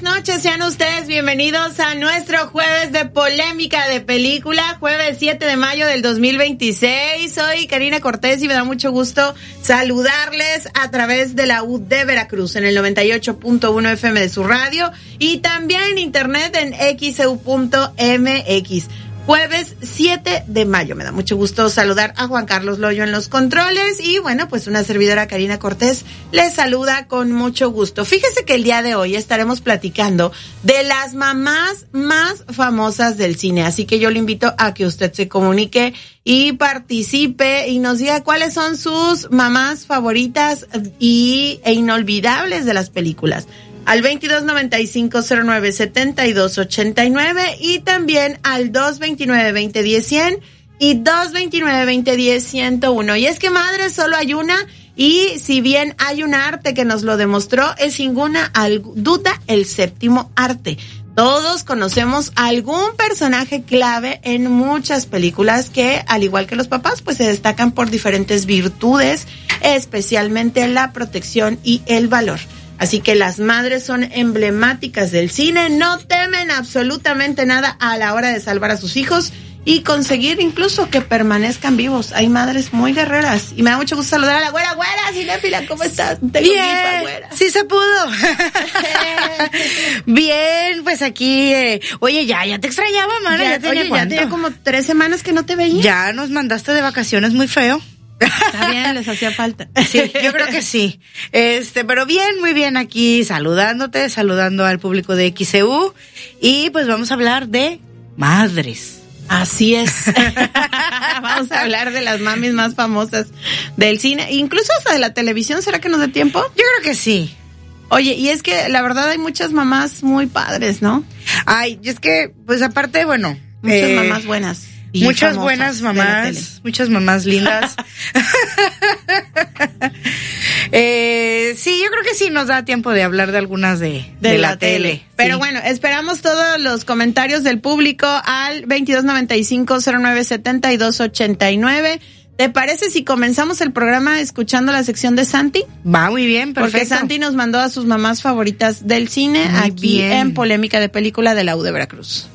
noches, sean ustedes bienvenidos a nuestro jueves de polémica de película, jueves 7 de mayo del 2026. Soy Karina Cortés y me da mucho gusto saludarles a través de la U de Veracruz en el 98.1 FM de su radio y también en internet en xeu.mx. Jueves 7 de mayo. Me da mucho gusto saludar a Juan Carlos Loyo en los controles y bueno, pues una servidora Karina Cortés les saluda con mucho gusto. Fíjese que el día de hoy estaremos platicando de las mamás más famosas del cine, así que yo le invito a que usted se comunique y participe y nos diga cuáles son sus mamás favoritas e inolvidables de las películas. Al 2295-09-7289 y también al 229-2010-100 y 229-2010-101. Y es que madre solo hay una, y si bien hay un arte que nos lo demostró, es sin ninguna duda el séptimo arte. Todos conocemos algún personaje clave en muchas películas que, al igual que los papás, pues se destacan por diferentes virtudes, especialmente la protección y el valor. Así que las madres son emblemáticas del cine, no temen absolutamente nada a la hora de salvar a sus hijos y conseguir incluso que permanezcan vivos. Hay madres muy guerreras y me da mucho gusto saludar a la güera, cinéfila, ¿cómo estás? Bien, güera. Sí se pudo. Bien, pues aquí, oye, ya te extrañaba, mana, ya tenía como 3 semanas que no te veía. Ya nos mandaste de vacaciones muy feo. Está bien, les hacía falta. Sí, yo creo que sí. Pero bien, muy bien aquí saludando al público de XEU y pues vamos a hablar de madres. Así es. Vamos a hablar de las mamis más famosas del cine, incluso hasta de la televisión. ¿Será que nos dé tiempo? Yo creo que sí. Oye, y es que la verdad hay muchas mamás muy padres, ¿no? Ay, y es que, pues aparte, bueno. Muchas mamás buenas. Muchas buenas mamás, muchas mamás lindas. Sí, yo creo que sí nos da tiempo de hablar de algunas de la tele. Pero sí. Bueno, esperamos todos los comentarios del público al 2295-09-7289. ¿Te parece si comenzamos el programa escuchando la sección de Santi? Va muy bien, perfecto. Porque Santi nos mandó a sus mamás favoritas del cine muy aquí bien. En Polémica de Película de la U de Veracruz.